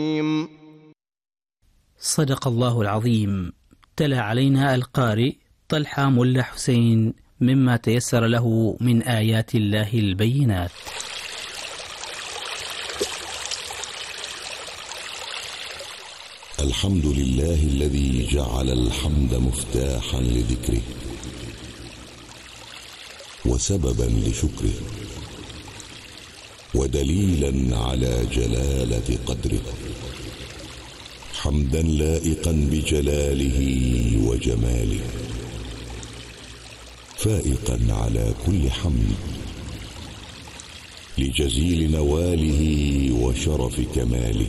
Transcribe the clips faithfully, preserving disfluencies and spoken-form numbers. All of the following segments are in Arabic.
صدق الله العظيم. تلا علينا القارئ طلحة ملا حسين مما تيسر له من آيات الله البينات. الحمد لله الذي جعل الحمد مفتاحا لذكره وسببا لشكره ودليلا على جلالة قدره، حمدا لائقا بجلاله وجماله، فائقا على كل حمد لجزيل نواله وشرف كماله،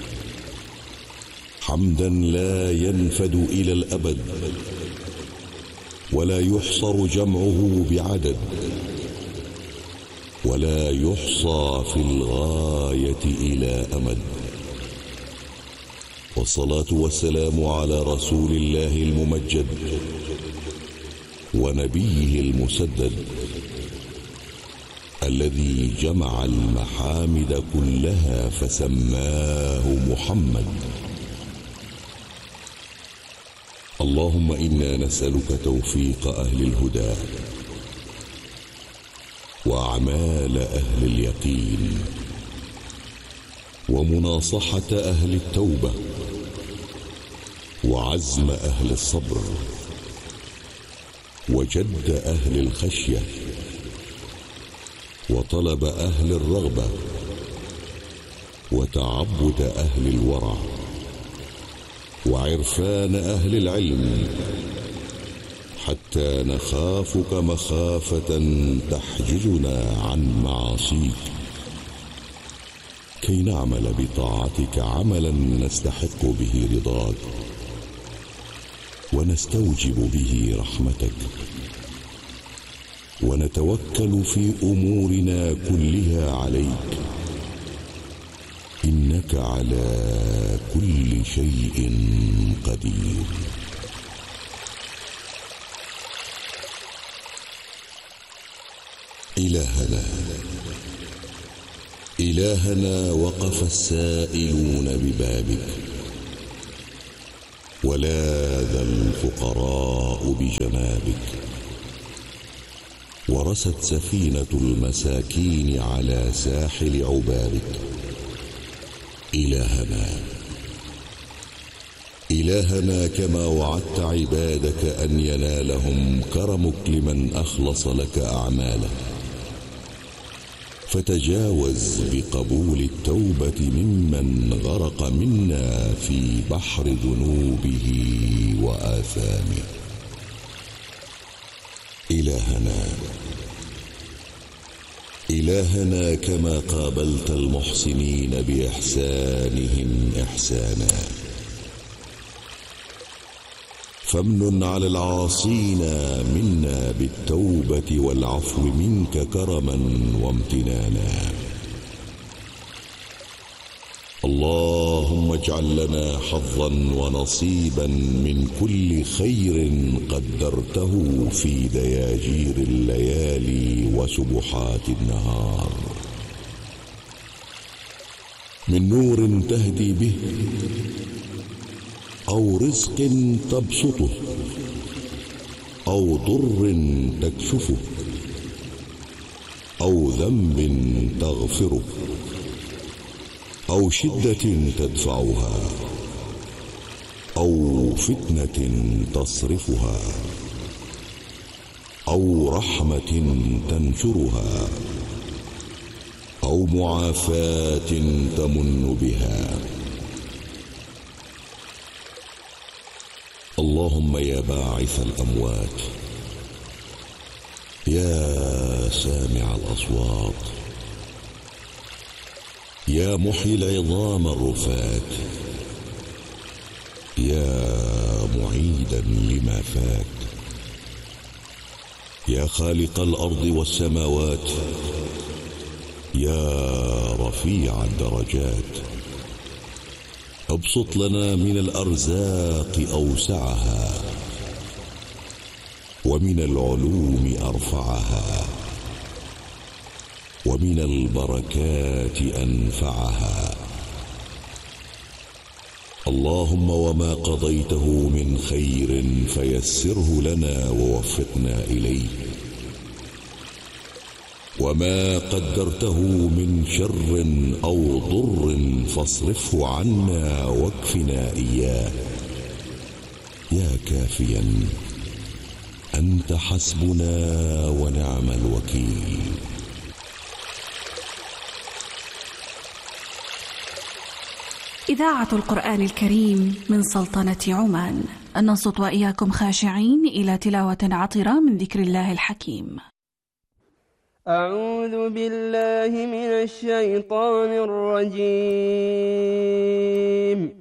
حمدا لا ينفد إلى الأبد ولا يحصر جمعه بعدد ولا يحصى في الغاية إلى أمد. والصلاة والسلام على رسول الله الممجد ونبيه المسدد الذي جمع المحامد كلها فسماه محمد. اللهم إنا نسألك توفيق أهل الهدى وأعمال أهل اليقين ومناصحة أهل التوبة وعزم أهل الصبر وجد أهل الخشية وطلب أهل الرغبة وتعبد أهل الورع وعرفان أهل العلم، حتى نخافك مخافة تحجزنا عن معاصيك، كي نعمل بطاعتك عملا نستحق به رضاك ونستوجب به رحمتك، ونتوكل في أمورنا كلها عليك، إنك على كل شيء قدير. إلهنا إلهنا وقف السائلون ببابك، ولاذ الفقراء بجنابك، ورست سفينة المساكين على ساحل عبابك. إلهنا إلهنا كما وعدت عبادك أن ينالهم كرمك لمن أخلص لك أعماله، فتجاوز بقبول التوبة ممن غرق منا في بحر ذنوبه وآثامه. إلهنا إلهنا كما قابلت المحسنين بإحسانهم إحسانا، فامنن على العاصين منا بالتوبة والعفو منك كرما وامتنانا. اللهم اجعل لنا حظا ونصيبا من كل خير قدرته في دياجير الليالي وسبحات النهار، من نور تهدي به أو رزق تبسطه أو ضر تكشفه أو ذنب تغفره أو شدة تدفعها أو فتنة تصرفها أو رحمة تنشرها أو معافاة تمن بها. اللهم يا باعث الأموات، يا سامع الأصوات، يا محيي العظام الرفات، يا معيدا لما فات، يا خالق الأرض والسماوات، يا رفيع الدرجات، ابسط لنا من الأرزاق أوسعها ومن العلوم أرفعها ومن البركات أنفعها، اللهم وما قضيته من خير فيسره لنا ووفقنا إليه، وما قدرته من شر أو ضر فاصرفه عنا واكفنا إياه. يا كافيا أنت حسبنا ونعم الوكيل. إذاعة القرآن الكريم من سلطنة عمان، ننصت وإياكم خاشعين إلى تلاوة عطرة من ذكر الله الحكيم. أعوذ بالله من الشيطان الرجيم.